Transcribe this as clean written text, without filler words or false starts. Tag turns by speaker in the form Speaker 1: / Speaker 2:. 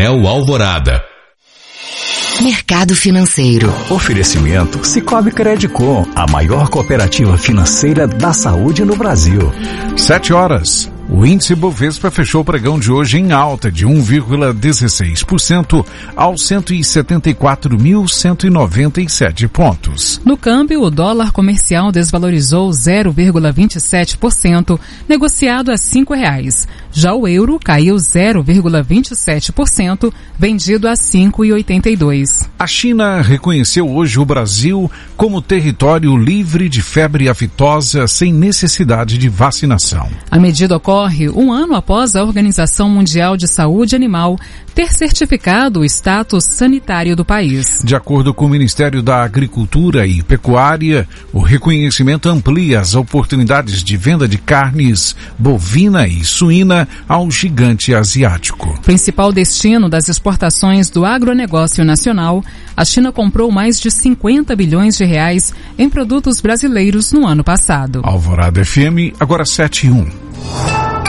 Speaker 1: Coronel Alvorada.
Speaker 2: Mercado Financeiro.
Speaker 3: Oferecimento Sicoob Credicom, a maior cooperativa financeira da saúde no Brasil.
Speaker 4: 7h. O índice Bovespa fechou o pregão de hoje em alta de 1,16% aos 174.197 pontos.
Speaker 5: No câmbio, o dólar comercial desvalorizou 0,27%, negociado a R$ 5,00. Já o euro caiu 0,27%, vendido a R$ 5,82.
Speaker 4: A China reconheceu hoje o Brasil como território livre de febre aftosa sem necessidade de vacinação.
Speaker 5: A medida ocorre um ano após a Organização Mundial de Saúde Animal ter certificado o status sanitário do país.
Speaker 4: De acordo com o Ministério da Agricultura e Pecuária, o reconhecimento amplia as oportunidades de venda de carnes bovina e suína ao gigante asiático.
Speaker 5: Principal destino das exportações do agronegócio nacional, a China comprou mais de 50 bilhões de reais em produtos brasileiros no ano passado.
Speaker 4: Alvorada FM, agora 7h01.